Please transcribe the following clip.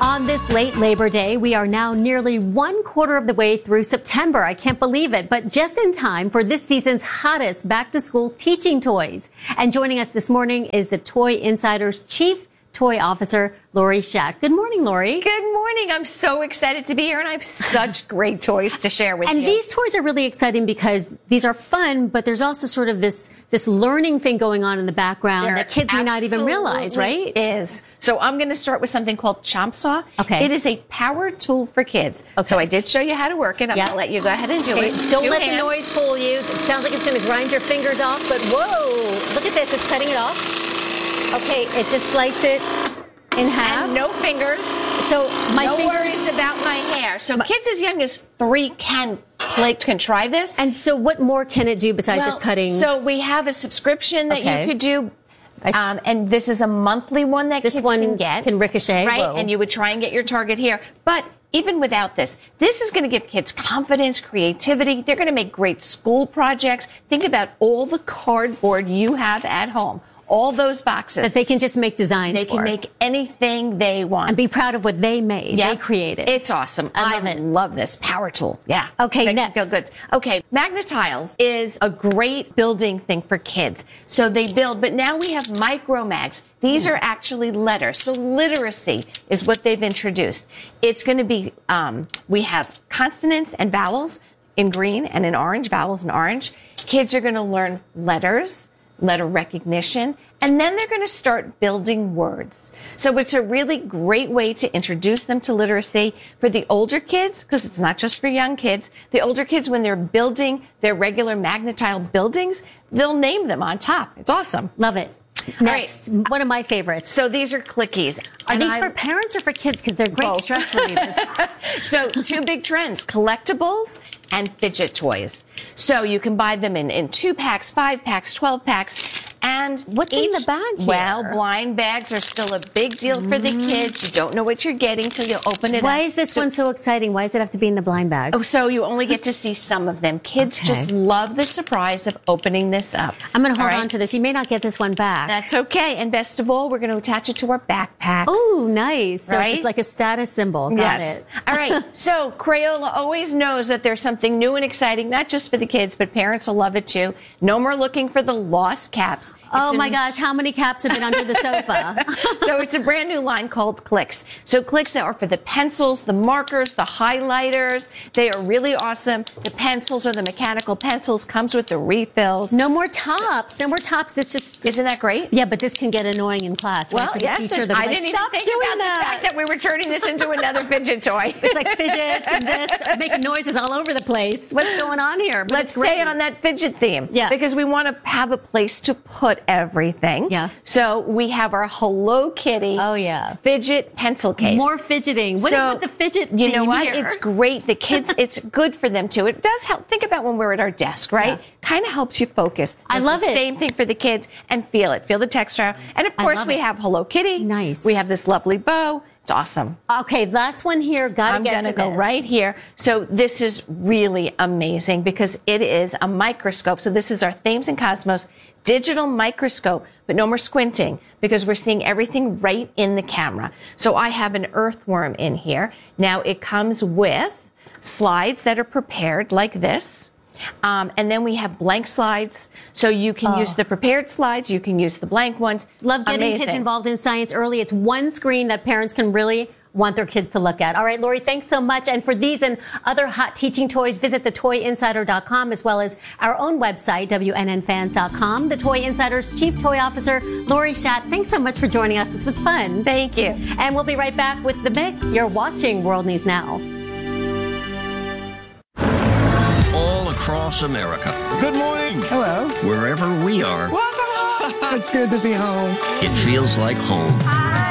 On this late Labor Day, we are now nearly 1/4 of the way through September. I can't believe it, but just in time for this season's hottest back-to-school teaching toys. And joining us this morning is the Toy Insider's Chief Toy Officer, Lori Schacht. Good morning, Lori. Good morning. I'm so excited to be here, and I have such great toys to share with you. And these toys are really exciting because these are fun, but there's also sort of this learning thing going on in the background that kids may not even realize, right? Is. So I'm going to start with something called Chomp Saw. Okay. It is a power tool for kids. Okay. So I did show you how to work it. I'm going to let you go ahead and do it. Don't let the noise fool you. It sounds like it's going to grind your fingers off, but whoa, look at this. It's cutting it off. Okay, it just sliced it in half. And no fingers. So no worries about my hair. So kids as young as 3 can try this. And so what more can it do besides just cutting? So we have a subscription that you could do. And this is a monthly one that kids can get. Can ricochet. Right? Whoa. And you would try and get your target here. But even without this is going to give kids confidence, creativity. They're going to make great school projects. Think about all the cardboard you have at home. All those boxes. That they can just make designs They can make anything they want. And be proud of what they made. They created. It's awesome. I love this power tool. Yeah. Okay, Makes next. me feel good. Okay, Magnetiles is a great building thing for kids. So they build, but now we have Micromags. These are actually letters. So literacy is what they've introduced. It's going to be, we have consonants and vowels in green and in orange, vowels in orange. Kids are going to learn letters, letter recognition, and then they're going to start building words. So it's a really great way to introduce them to literacy for the older kids, because it's not just for young kids. The older kids, when they're building their regular Magnetile buildings, they'll name them on top. It's awesome. Love it. Next, one of my favorites. So these are clickies. Are these for parents or for kids? Because they're great stress relievers. So 2 big trends, collectibles and fidget toys. So you can buy them in 2 packs, 5 packs, 12 packs. And what's in the bag here? Well, blind bags are still a big deal for the kids. You don't know what you're getting till you open it up. Why is this one so exciting? Why does it have to be in the blind bag? Oh, so you only get to see some of them. Kids just love the surprise of opening this up. I'm going to hold on to this. You may not get this one back. That's okay. And best of all, we're going to attach it to our backpacks. Oh, nice. So it's just like a status symbol. Got it. All right. So Crayola always knows that there's something new and exciting, not just for the kids, but parents will love it too. No more looking for the lost caps. Oh my gosh, how many caps have been under the sofa? So it's a brand new line called Clicks. So Clicks are for the pencils, the markers, the highlighters. They are really awesome. The pencils or the mechanical pencils comes with the refills. No more tops. No more tops. It's just... Isn't that great? Yeah, but this can get annoying in class. Well, right? For the teacher, I didn't even think about the fact that we were turning this into another fidget toy. It's like fidgets and this, making noises all over the place. What's going on here? But Let's stay on that fidget theme. Yeah. Because we want to have a place to put everything. Yeah. So we have our Hello Kitty fidget pencil case. More fidgeting. What is with the fidget theme You know what? here? It's great. The kids, it's good for them too. It does help. Think about when we're at our desk, right? Yeah. Kind of helps you focus. I love it. Same thing for the kids, and feel it. Feel the texture. And of course, we have Hello Kitty. Nice. We have this lovely bow. It's awesome. Okay, last one here. I'm going to go right here. So this is really amazing because it is a microscope. So this is our Thames and Cosmos digital microscope, but no more squinting because we're seeing everything right in the camera. So I have an earthworm in here. Now it comes with slides that are prepared like this. And then we have blank slides. So you can use the prepared slides. You can use the blank ones. Love getting kids involved in science early. It's one screen that parents can really want their kids to look at. All right, Lori, thanks so much. And for these and other hot teaching toys, visit thetoyinsider.com as well as our own website, WNNFans.com. The Toy Insider's Chief Toy Officer, Lori Schacht, thanks so much for joining us. This was fun. Thank you. And we'll be right back with The Mix. You're watching World News Now. All across America. Good morning. Hello. Wherever we are. Welcome home. It's good to be home. It feels like home.